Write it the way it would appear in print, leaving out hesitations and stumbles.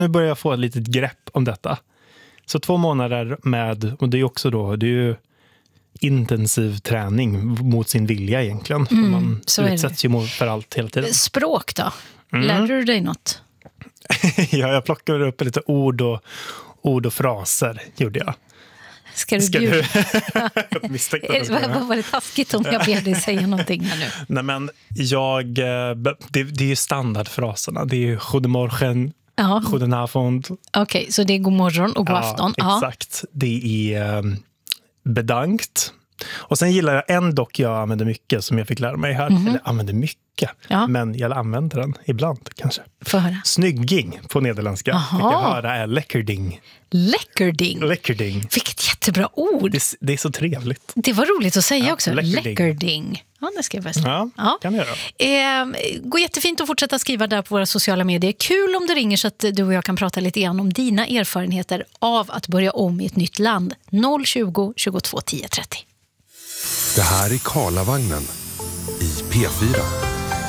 Nu börjar jag få ett litet grepp om detta. Så 2 månader med, och det är också då, det är ju intensiv träning mot sin vilja egentligen. Man utsätts ju för allt hela tiden. Språk då? Lärde du dig något? Ja, jag plockade upp lite ord och fraser, gjorde jag. Ska du Vad var det taskigt om jag ber dig säga någonting här nu? Nej, men det är ju standardfraserna. Det är ju goedemorgen, goedenavond. Okej, så det är god morgon och god afton. Exakt. Det är bedankt. Och sen gillar jag en dock jag använder mycket som jag fick lära mig här. Eller använder mycket, men jag använder den ibland kanske. Få höra. Snygging på nederländska. Fick jag höra är lekkerding. Lekkerding. Vilket jättebra ord. Det är så trevligt. Det var roligt att säga också. Lekkerding. Lekkerding. Ja, det ska jag bäst. Ja, kan jag göra. Går jättefint att fortsätta skriva där på våra sociala medier. Kul om det ringer så att du och jag kan prata lite grann om dina erfarenheter av att börja om i ett nytt land. 020 22 10 30. Det här är Karlavagnen i P4.